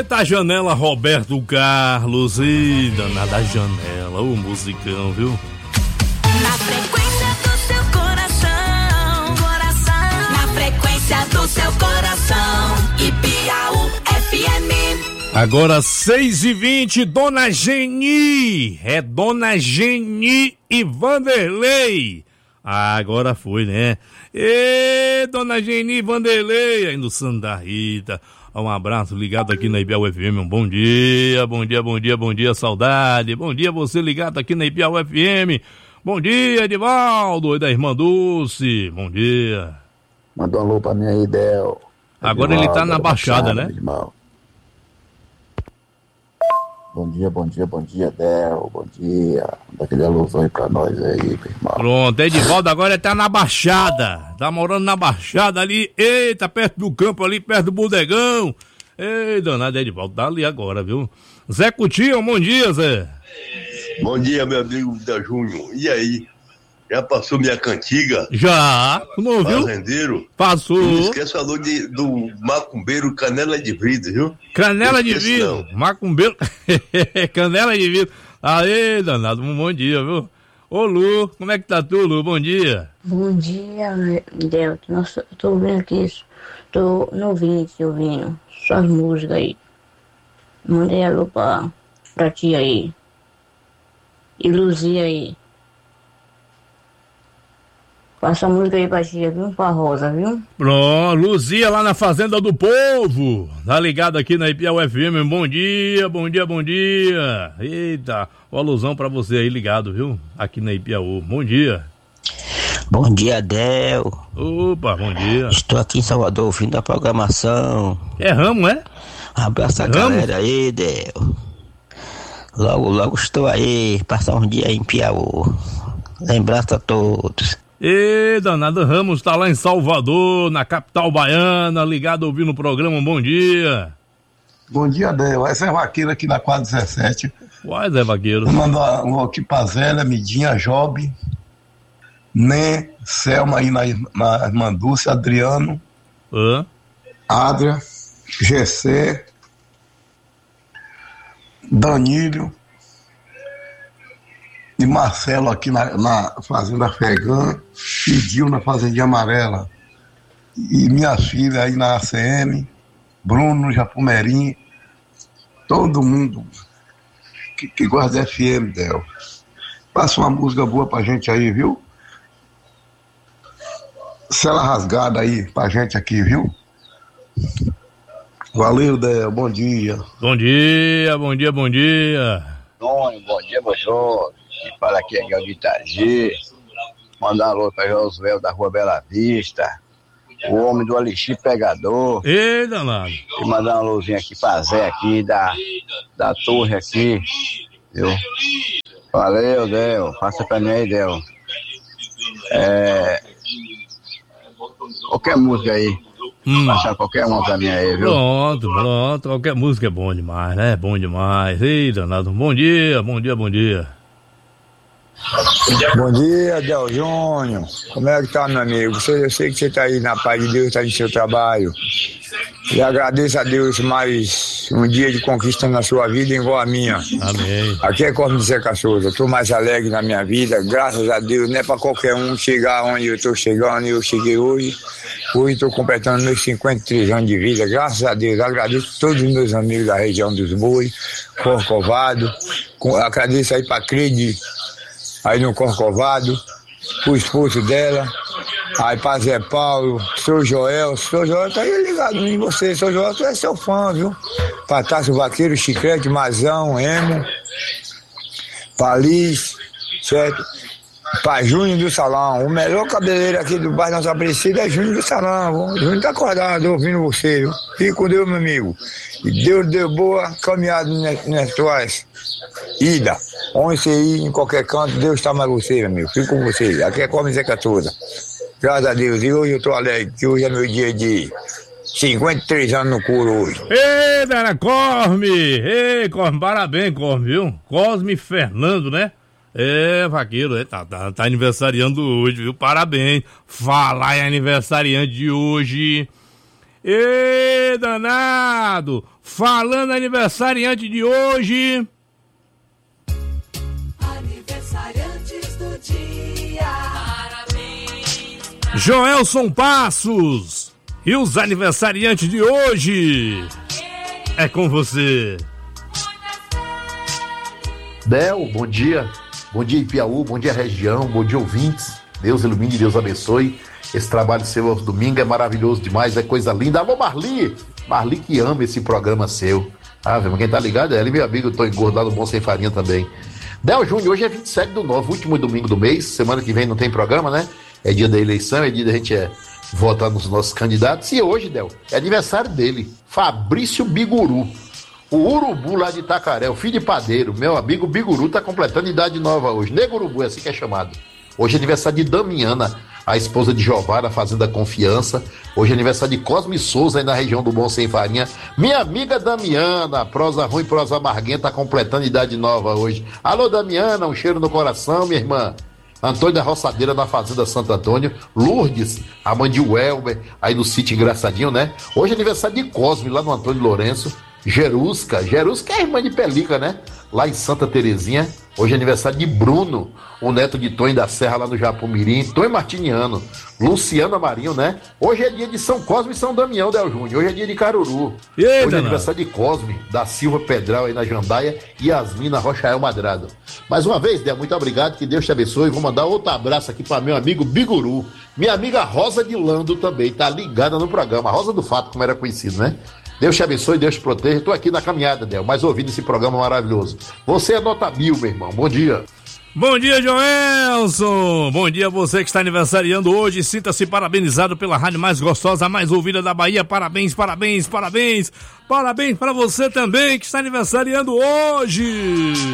Eita, janela Roberto Carlos. E danada janela, o musicão, viu? Na frequência do seu coração, coração. Na frequência do seu coração. Ibiaú FM. Agora 6h20, Dona Geni. É Dona Geni e Vanderlei. Agora foi, né? Ê, Dona Geni e Vanderlei, aí no Santa Rita. Um abraço ligado aqui na Ibiaú FM. Um bom dia, bom dia, bom dia, bom dia, saudade. Bom dia você ligado aqui na Ibiaú FM. Bom dia, Edivaldo, e da irmã Dulce. Bom dia. Manda um alô pra minha aí, Del. Agora ele tá na Baixada, né? Irmão. Bom dia, bom dia, bom dia, Del. Bom dia. Dá aquele alôzão aí pra nós aí, meu irmão. Pronto, Edivaldo agora ele tá na Baixada. Tá morando na Baixada ali. Eita, perto do campo ali, perto do bodegão. Ei, danado, Edivaldo, tá ali agora, viu? Zé Coutinho, bom dia, Zé. Bom dia, meu amigo da Júnior. E aí? Já passou minha cantiga? Já, não viu? Fazendeiro? Passou. Não esquece, falou do macumbeiro Canela de Vidro, viu? Canela de Vidro, macumbeiro. Canela de Vidro. Aê, danado, um bom dia, viu? Ô, Lu, como é que tá tu, Lu? Bom dia. Bom dia, Delta. Nossa, eu tô ouvindo aqui, tô no ouvinte, ouvindo suas músicas aí. Mandei alô pra ti aí. E Luzia aí. Passa a música aí pra tia, viu? Pra Rosa, viu? Pronto, Luzia lá na Fazenda do Povo. Tá ligado aqui na Ibiaú FM. Bom dia, bom dia, bom dia. Eita, uma alusão pra você aí ligado, viu? Aqui na Ibiaú. Bom dia. Bom dia, Del. Opa, bom dia. Estou aqui em Salvador ouvindo a programação. É Ramo, é? Abraço a galera aí, Del. Logo, logo estou aí, passar um dia aí em Piauí. Lembrança a todos. E danado, Ramos tá lá em Salvador, na capital baiana, ligado ouvindo o programa. Bom dia. Bom dia, Del. Essa é Vaqueiro aqui na quadra 17. Uai, Zé Vaqueiro. Mando um aqui pra Zélia, Midinha, Job, Né, Selma aí na irmã Dulce, Adriano, Adria, Gessé, Danilo e Marcelo aqui na Fazenda Fegã, e Gil na Fazendinha Amarela, e minha filha aí na ACM, Bruno, Japumerim, todo mundo que gosta da FM, Del. Passa uma música boa pra gente aí, viu? Cela rasgada aí pra gente aqui, viu? Valeu, Del, bom dia. Bom dia, bom dia, bom dia. Bom dia, Bojó. Que fala aqui é de Itagi. Mandar um alô pra Josué da Rua Bela Vista. O homem do Alixir Pegador. Ei, danado. E mandar um alôzinho aqui pra Zé aqui da torre aqui. Viu? Valeu, Del. Passa pra mim aí, Del. Qualquer música aí. Passar qualquer uma pra mim aí, viu? Pronto. Qualquer música é bom demais, né? Bom demais. Ei, danado. Bom dia, bom dia, bom dia. Bom dia, Del Júnior. Como é que tá, meu amigo? Eu sei que você tá aí na paz de Deus, tá no seu trabalho. E agradeço a Deus mais um dia de conquista na sua vida igual a minha. Amém. Aqui é Cosme de Zeca Souza. Tô mais alegre na minha vida, graças a Deus. Não é pra qualquer um chegar onde eu tô chegando e eu cheguei hoje. Hoje estou completando meus 53 anos de vida, graças a Deus. Agradeço a todos os meus amigos da região dos Bois, Corcovado. Agradeço aí pra Crede, aí no Corcovado, o esposo dela, aí pra Zé Paulo, Sr. Joel tá aí ligado em você, Sr. Joel, tu é seu fã, viu? Pra Tássio Vaqueiro, Chiclete, Mazão, Emo, Palis, certo? Pra Júnior do Salão, o melhor cabeleireiro aqui do bairro Nossa Aparecida é Júnior do Salão, viu? Júnior tá acordado ouvindo você, viu? Fique com Deus, meu amigo. E Deus deu boa caminhada nas tuas idas. Onde você ir, em qualquer canto, Deus tá mais você, meu amigo. Fique com você. Aqui é Cosme Zeca Souza. Graças a Deus. E hoje eu tô alegre, que hoje é meu dia de 53 anos no couro hoje. Ei, dona Cosme! Ei, Cosme, parabéns, Cosme, viu? Cosme Fernando, né? É, Vaqueiro, tá aniversariando hoje, viu? Parabéns. Falar em aniversariante de hoje. Ê, danado! Falando aniversariante de hoje. Aniversariantes do dia. Parabéns. Joelson Passos. E os aniversariantes de hoje. É com você. Del, bom dia. Bom dia, Ipiaú. Bom dia, região. Bom dia, ouvintes. Deus ilumine, Deus abençoe. Esse trabalho seu aos domingos é maravilhoso demais, é coisa linda. Alô, Marli! Marli que ama esse programa seu. Ah, quem tá ligado é ele, meu amigo, eu tô engordo lá no Bom Sem Farinha também. Del Júnior, hoje é 27/9, último domingo do mês. Semana que vem não tem programa, né? É dia da eleição, é dia da gente votar nos nossos candidatos. E hoje, Del, é aniversário dele, Fabrício Biguru. O urubu lá de Itacaré, o filho de padeiro, meu amigo Biguru tá completando idade nova hoje. Nego Urubu, é assim que é chamado. Hoje é aniversário de Damiana, a esposa de Jová, da Fazenda Confiança. Hoje é aniversário de Cosme Souza, aí na região do Bom Sem Farinha. Minha amiga Damiana, prosa ruim, prosa amarguenta, tá completando idade nova hoje. Alô, Damiana, um cheiro no coração, minha irmã. Antônio da Roçadeira, na Fazenda Santo Antônio. Lourdes, a mãe de Welber, aí no sítio Engraçadinho, né? Hoje é aniversário de Cosme, lá no Antônio Lourenço. Jerusca é a irmã de Pelica, né? Lá em Santa Terezinha. Hoje é aniversário de Bruno, o neto de Tonho da Serra, lá no Japumirim. Tonho Martiniano, Luciana Marinho, né? Hoje é dia de São Cosme e São Damião, Del Júnior. Hoje é dia de Caruru. Hoje é aniversário de Cosme, da Silva Pedral, aí na Jandaia, e Yasmin na Rochael Madrado. Mais uma vez, Del, muito obrigado, que Deus te abençoe. Vou mandar outro abraço aqui para meu amigo Biguru. Minha amiga Rosa de Lando também, tá ligada no programa. Rosa do Fato, como era conhecido, né? Deus te abençoe, Deus te proteja. Estou aqui na caminhada, Del, mas ouvindo esse programa maravilhoso. Você é nota 1000, meu irmão. Bom dia. Bom dia, Joelson. Bom dia a você que está aniversariando hoje. Sinta-se parabenizado pela rádio mais gostosa, mais ouvida da Bahia. Parabéns, parabéns, parabéns. Parabéns para você também que está aniversariando hoje.